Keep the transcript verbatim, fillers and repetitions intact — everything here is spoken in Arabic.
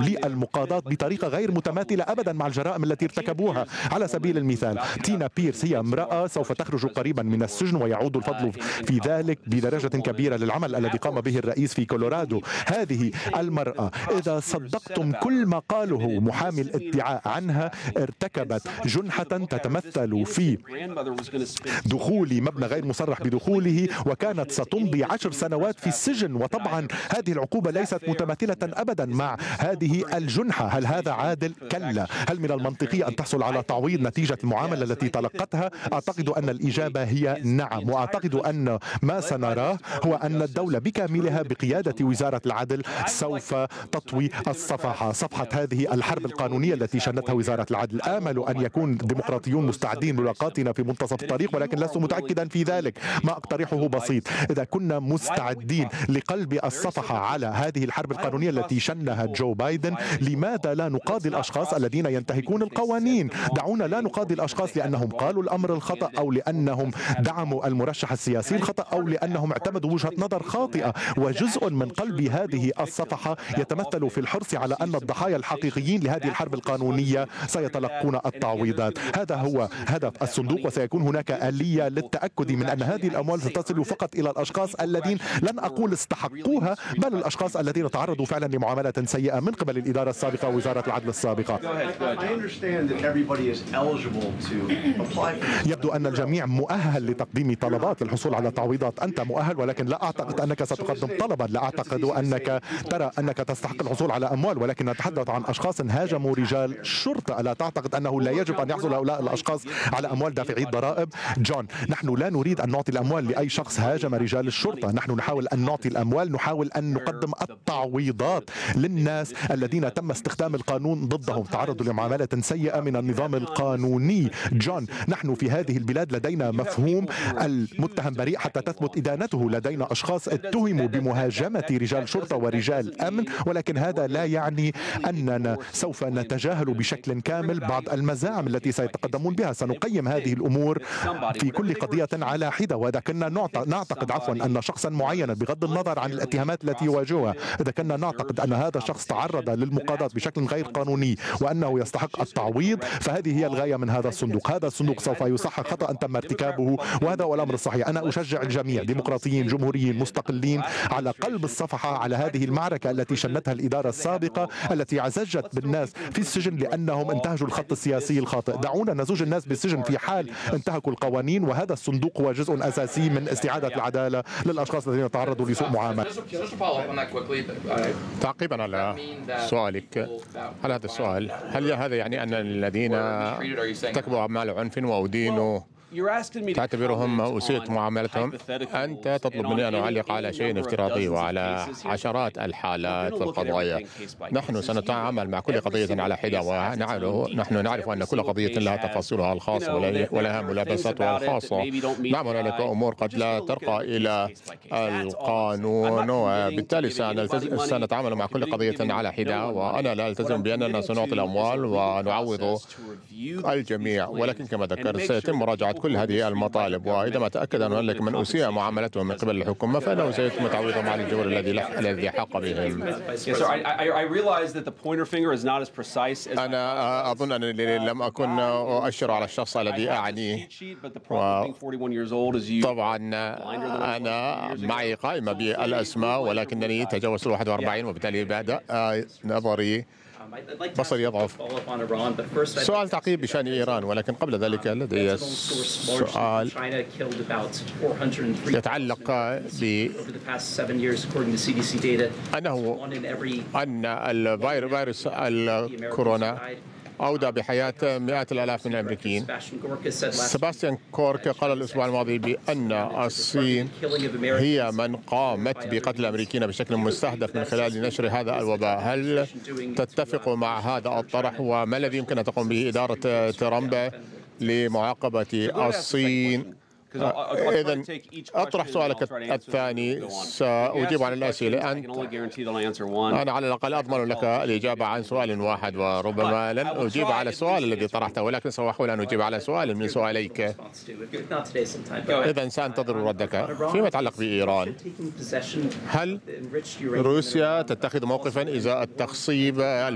للمقاضاة بطريقة غير متماثلة أبدا مع الجرائم التي ارتكبوها. على سبيل المثال تينا بيرس هي امرأة سوف تخرج قريبا من السجن، ويعود الفضل في ذلك بدرجة كبيرة للعمل الذي قام به الرئيس في كولورادو. هذه المرأة إذا صدقتم كل ما قاله محامي الادعاء عنها ارتكبت جنحة تتمثل في دخول مبنى غير مصرح بدخوله، وكانت ستمضي عشر سنوات في السجن. وطبعا هذه العقوبة ليست متماثلة أبدا مع هذه الجنحة. هل هذا عادل؟ كلا. هل من المنطقي أن تحصل على تعويض نتيجة المعاملة التي تلقتها؟ أعتقد أن الإجابة هي نعم. وأعتقد أن ما سنراه هو أن الدولة بكاملها بقيادة وزارة العدل سوف تطوي الصفحة صفحة هذه الحرب القانونية التي شنتها وزارة العدل. آمل أن يكون الديمقراطيون مستعدين لملاقاتنا في منتصف الطريق، ولكن لست متأكدا في ذلك. ما أقترحه بسيط: إذا كنا مستعدين لقلب الصفحة على هذه الحرب القانونية التي شنها جو بايدن، لماذا لا نقاضي الأشخاص الذين ينتهكون القوانين؟ دعونا لا نقاضي الأشخاص لأنهم قالوا الأمر الخطأ، أو لأنهم دعموا المرشح السياسي الخطأ، أو لأنهم اعتمدوا وجهة نظر خاطئة. وجزء من قلب هذه الصفحة يتمثل في الحرص على أن الضحايا الحقيقيين لهذه الحرب القانونية سيتلقون التعويضات. هذا هو هدف الصندوق، وسيكون هناك آلية للتأكد من أن هذه الأموال ستصل فقط إلى الأشخاص الذين لن أقول استحقوها، بل الأشخاص الذين تعرضوا فعلا لمعاملة سيئة من قبل الإدارة السابقة ووزارة العدل السابقة. يبدو أن الجميع مؤهل لتقديم طلبات للحصول على تعويضات. أنت مؤهل، ولكن لا أعتقد أنك ستقدم طلبا. لا أعتقد أنك ترى أنك تستحق الحصول على أموال، ولكن نتحدث عن أشخاص هاجموا رجال شرطة. ألا تعتقد أنه لا يجب أن يحصل هؤلاء الأشخاص على أموال دافعي الضرائب؟ جون، نحن لا نريد أن نعطي الأموال لأي شخص هاجم رجال الشرطة. نحن نحاول أن نعطي الأموال، نحاول أن نقدم التعويضات للناس الذين تم استخدام القانون ضدهم، تعرضوا لمعاملة سيئة من النظام القانوني. جون، نحن في هذه البلاد لدينا مفهوم المتهم بريء حتى تثبت إدانته. لدينا أشخاص اتهموا بمهاجمة رجال شرطة ورجال أمن، ولكن هذا لا يعني أننا سوف نتجاهل بشكل كامل بعض المزاعم التي سيتقدمون بها. سنقيم هذه الأمور في كل قضية على حدة. وإذا كنا نعتقد عفوا أن شخصا معينا بغض النظر عن الاتهامات التي يواجهها، إذا كنا نعتقد أن هذا الشخص تعرض للمقاضاة بشكل غير قانوني وأنه يستحق التعويض، فهذه هي الغاية من هذا الصندوق. هذا الصندوق سوف يصحح خطأ تم ارتكابه، وهذا هو الأمر الصحيح. أنا أشجع الجميع، ديمقراطيين، جمهوريين، مستقلين، على قلب الصفحة على هذه المعركة التي شنتها الإدارة السابقة، التي عزجت بالناس في السجن لأنهم انتهجوا الخط السياسي الخاطئ. دعونا نزوج الناس بالسجن في حال انتهكوا القوانين، وهذا الصندوق هو جزء أساسي من استعادة العدالة للأشخاص الذين تعرضوا لسوء معاملة. تعقيبا على سؤالك على هذا السؤال، هل هذا يعني أن الذين ارتكبوا أعمال عنف وأدينوا تعتبرهم أسيء معاملتهم؟ أنت تطلب مني أن أعلق على شيء افتراضي وعلى عشرات الحالات والقضايا. نحن سنتعامل مع كل قضية على حدة، ونحن نعرف أن كل قضية لها تفاصيلها الخاصة ولها ملابساتها الخاصة. نعم، هناك أمور قد لا ترقى إلى القانون، وبالتالي سنتعامل مع كل قضية على حدة. وأنا لا ألتزم بأننا سنعطي الأموال ونعوض الجميع، ولكن كما ذكرت سيتم مراجعة كل هذه المطالب، وإذا ما تأكد أن لك من أسيء معاملته من قبل الحكومة فإنه سيتم تعويضهم على الجور الذي الذي حق بهم. أنا أظن أنني لم أكن أؤشر على الشخص الذي أعنيه. طبعا أنا معي قائمة بالأسماء، ولكنني تجاوزت واحد وأربعين، وبالتالي بدأ نظري بصري يضعف. سؤال تعقيب بشأن إيران، ولكن قبل ذلك لدي سؤال يتعلق بأنه أن الفيروس الكورونا أودى بحياة مئات الآلاف من الأمريكيين. سباستيان كورك قال الأسبوع الماضي بأن الصين هي من قامت بقتل الأمريكيين بشكل مستهدف من خلال نشر هذا الوباء. هل تتفق مع هذا الطرح؟ وما الذي يمكن أن تقوم به إدارة ترامب لمعاقبة الصين؟ إذن أطرح سؤالك الثاني، سأجيب عن الأسئلة. أنا على الأقل أضمن لك الإجابة عن سؤال واحد، وربما لن أجيب على السؤال الذي طرحته، ولكن سأحاول أن أجيب على سؤال من سؤاليك. إذن سأنتظر ردك. فيما يتعلق بإيران، هل روسيا تتخذ موقفا إذا التخصيب